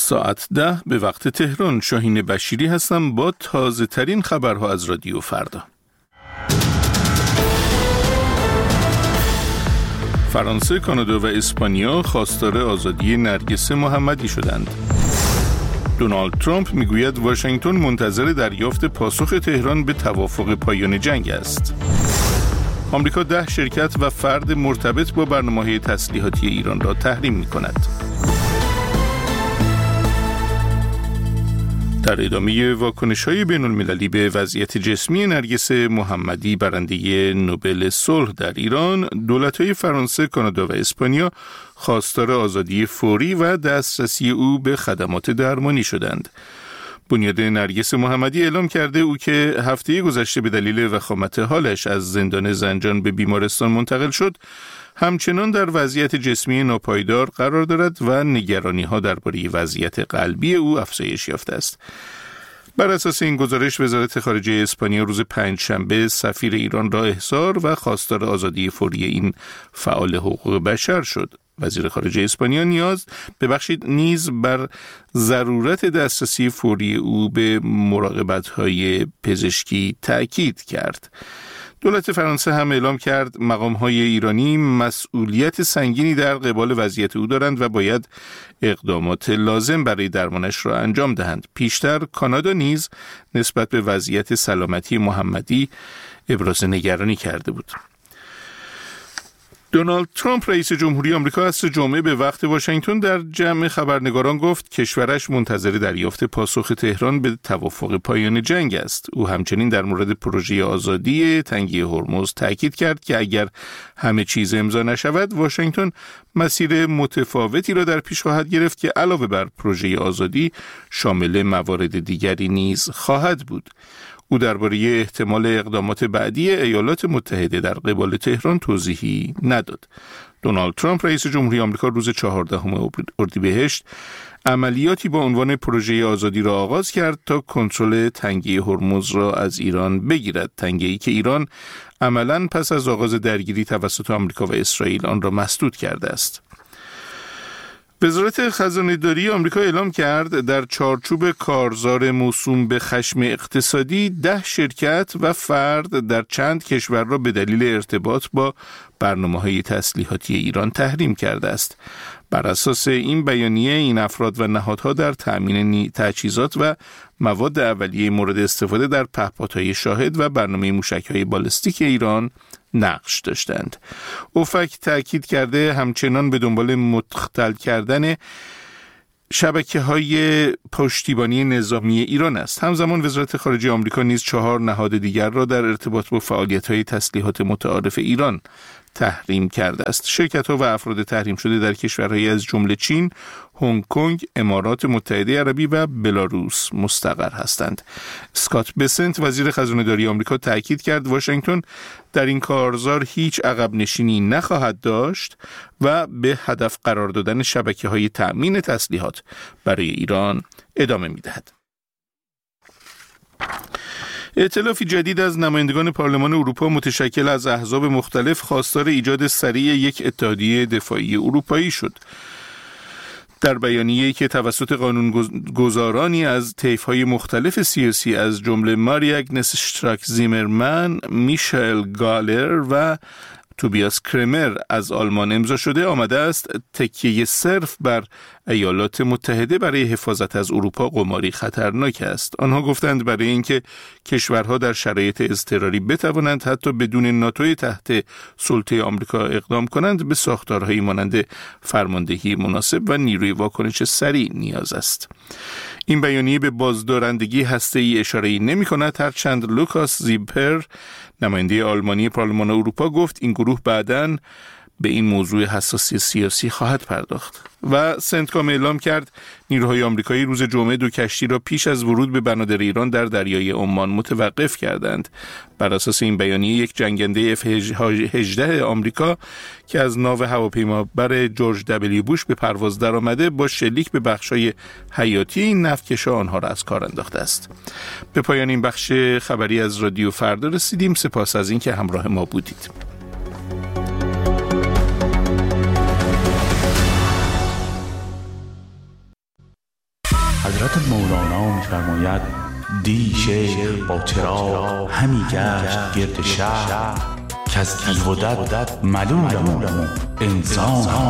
ساعت 10 به وقت تهران. شاهین بشیری هستم با تازه ترین خبرها از رادیو فردا. فرانسه، کانادا و اسپانیا خواستار آزادی نرگس محمدی شدند. دونالد ترامپ میگوید واشنگتن منتظر دریافت پاسخ تهران به توافق پایان جنگ است. آمریکا 10 شرکت و فرد مرتبط با برنامه‌های تسلیحاتی ایران را تحریم می‌کند. در ادامه واکنش‌های بین‌المللی به وضعیت جسمی نرگس محمدی، برنده نوبل صلح در ایران، دولت‌های فرانسه، کانادا و اسپانیا خواستار آزادی فوری و دسترسی او به خدمات درمانی شدند. بنیاد نرگس محمدی اعلام کرده او که هفته گذشته به دلیل وخامت حالش از زندان زنجان به بیمارستان منتقل شد، همچنان در وضعیت جسمی ناپایدار قرار دارد و نگرانی‌ها درباره وضعیت قلبی او افزایش یافته است. بر اساس این گزارش، وزارت خارجه اسپانیا روز پنجشنبه سفیر ایران را احضار و خواستار آزادی فوری این فعال حقوق بشر شد. وزیر خارجه اسپانیا نیز بر ضرورت دسترسی فوری او به مراقبت‌های پزشکی تأکید کرد. دولت فرانسه هم اعلام کرد مقام‌های ایرانی مسئولیت سنگینی در قبال وضعیت او دارند و باید اقدامات لازم برای درمانش را انجام دهند. پیشتر کانادا نیز نسبت به وضعیت سلامتی محمدی ابراز نگرانی کرده بود. دونالد ترامپ رئیس جمهوری آمریکا عصر جمعه به وقت واشنگتن در جمع خبرنگاران گفت کشورش منتظر دریافت پاسخ تهران به توافق پایان جنگ است. او همچنین در مورد پروژه آزادی تنگه هرمز تاکید کرد که اگر همه چیز امضا نشود، واشنگتن مسیر متفاوتی را در پیش خواهد گرفت که علاوه بر پروژه آزادی شامل موارد دیگری نیز خواهد بود. او درباره احتمال اقدامات بعدی ایالات متحده در قبال تهران توضیحی نداد. دونالد ترامپ رئیس جمهوری آمریکا روز 14 اردیبهشت عملیاتی با عنوان پروژه آزادی را آغاز کرد تا کنترل تنگه هرمز را از ایران بگیرد، تنگه‌ای که ایران عملاً پس از آغاز درگیری توسط آمریکا و اسرائیل آن را مسدود کرده است. وزارت خزانه‌داری آمریکا اعلام کرد در چارچوب کارزار موسوم به خشم اقتصادی 10 شرکت و فرد در چند کشور را به دلیل ارتباط با برنامه‌های تسلیحاتی ایران تحریم کرده است. بر اساس این بیانیه، این افراد و نهادها در تأمین تجهیزات و مواد اولیه مورد استفاده در پهپادهای شاهد و برنامه موشک‌های بالستیک ایران نقش داشتند. اوفک تأکید کرده همچنان به دنبال مختل کردن شبکه‌های پشتیبانی نظامی ایران است. همزمان وزارت خارجه آمریکا نیز 4 نهاد دیگر را در ارتباط با فعالیت‌های تسلیحات متعارف ایران تحریم کرده است. شرکت‌ها و افراد تحریم شده در کشورهایی از جمله چین، هنگ کنگ، امارات متحده عربی و بلاروس مستقر هستند. اسکات بسنت، وزیر خزانه‌داری آمریکا، تأکید کرد واشنگتن در این کارزار هیچ عقب نشینی نخواهد داشت و به هدف قرار دادن شبکه‌های تأمین تسلیحات برای ایران ادامه می‌دهد. ائتلافی جدید از نمایندگان پارلمان اروپا متشکل از احزاب مختلف خواستار ایجاد سریع یک اتحادیه دفاعی اروپایی شد. در بیانیه‌ای که توسط قانونگذارانی از طیف‌های مختلف سیاسی از جمله ماریا آگنس شتراک زیمرمن، میشل گالر و توبیاس کرمر از آلمان امضا شده، آمده است تکیه صرف بر ایالات متحده برای حفاظت از اروپا قماری خطرناک است. آنها گفتند برای اینکه کشورها در شرایط اضطراری بتوانند حتی بدون ناتو تحت سلطه آمریکا اقدام کنند، به ساختارهایی مانند فرماندهی مناسب و نیروی واکنش سریع نیاز است. این بیانیه به بازدارندگی هسته‌ای اشاره‌ای نمی‌کند، هرچند لوکاس زیپر، نماینده آلمانی پارلمان اروپا، گفت این گروه بعداً به این موضوع حساسی سیاسی خواهد پرداخت. و سنتکام اعلام کرد نیروهای آمریکایی روز جمعه 2 کشتی را پیش از ورود به بنادر ایران در دریای عمان متوقف کردند. بر اساس این بیانیه، یک جنگنده F-18 آمریکا که از ناو هواپیمابر جورج دبلیو بوش به پرواز درآمده، با شلیک به بخش‌های حیاتی این نفتکشا آنها را از کار انداخته است. به پایان این بخش خبری از رادیو فردا رسیدیم. سپاس از اینکه همراه ما بودید. حضرت مولانا می‌فرماید دی شیخ با چراغ همی گشت گرد شهر که از بیهدت ملولم انسان